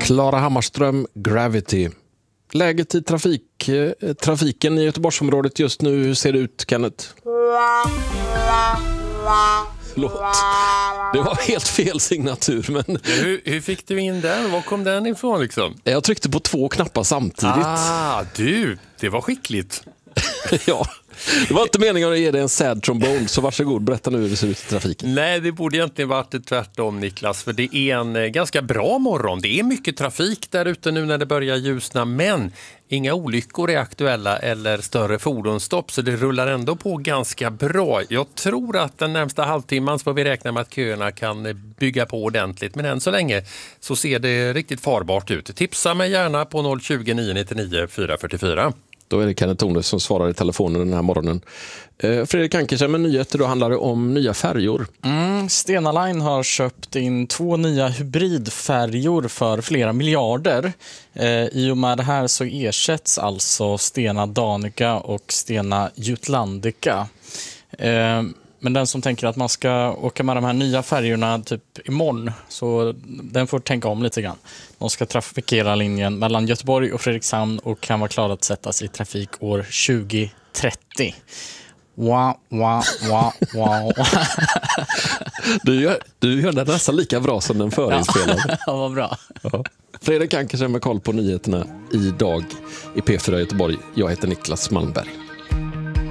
Klara Hammarström, Gravity. Läget i trafiken i Göteborgsområdet just nu, hur ser det ut, Kenneth? Förlåt. Det var helt fel signatur. Men... Hur fick du in den? Var kom den ifrån liksom? Jag tryckte på 2 knappar samtidigt. Det var skickligt. Ja, det var inte meningen att ge dig en sad trombone, så varsågod, berätta nu hur det ser ut i trafiken. Nej, det borde egentligen varit tvärtom, Niklas, för det är en ganska bra morgon. Det är mycket trafik där ute nu när det börjar ljusna, men inga olyckor är aktuella eller större fordonsstopp, så det rullar ändå på ganska bra. Jag tror att den närmsta halvtimman så får vi räkna med att köerna kan bygga på ordentligt, men än så länge så ser det riktigt farbart ut. Tipsa mig gärna på 020 999 444. Då är det Kenneth Tornes som svarar i telefonen den här morgonen. Fredrik Ankersen med nyheter, då handlar det om nya färjor. Stena Line har köpt in 2 nya hybridfärjor för flera miljarder. I och med det här så ersätts alltså Stena Danica och Stena Jutlandica. Men den som tänker att man ska åka med de här nya färjorna typ imorgon, så den får tänka om lite grann. De ska trafikera linjen mellan Göteborg och Fredrikshamn och kan vara klara att sättas i trafik år 2030. Wow. Du gör det nästan lika bra som den förinspelade. Ja, vad bra. Ja. Fredrik Ankersen med koll på nyheterna idag i P4 Göteborg. Jag heter Niklas Malmberg.